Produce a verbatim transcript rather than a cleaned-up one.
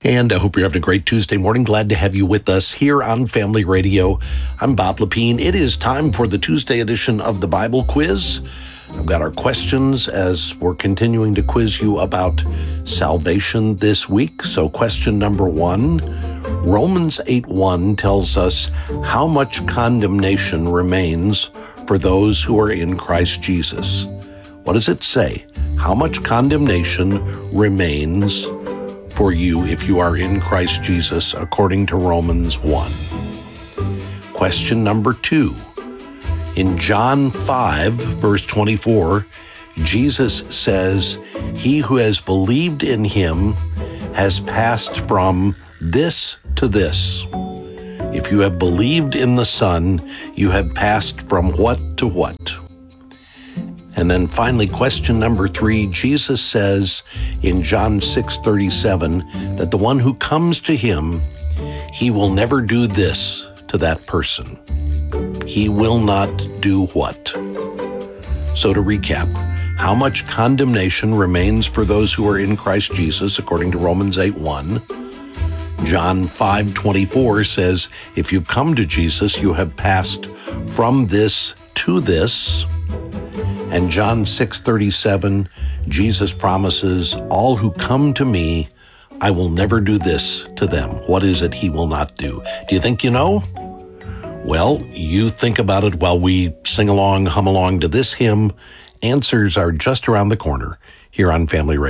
And I hope you're having a great Tuesday morning. Glad to have you with us here on Family Radio. I'm Bob Lepine. It is time for the Tuesday edition of the Bible Quiz. I've got our questions as we're continuing to quiz you about salvation this week. So question number one, Romans eight one tells us how much condemnation remains for those who are in Christ Jesus. What does it say? How much condemnation remains for you if you are in Christ Jesus, according to Romans one. Question number two. In John five, verse twenty-four, Jesus says, "He who has believed in him has passed from this to this." If you have believed in the Son, you have passed from what to what? And then finally, question number three, Jesus says in John six thirty-seven that the one who comes to him, he will never do this to that person. He will not do what? So to recap, how much condemnation remains for those who are in Christ Jesus, according to Romans eight one? John five twenty-four says, if you come to Jesus, you have passed from this to this. And John six thirty-seven, Jesus promises, all who come to me, I will never do this to them. What is it he will not do? Do you think you know? Well, you think about it while we sing along, hum along to this hymn. Answers are just around the corner here on Family Radio.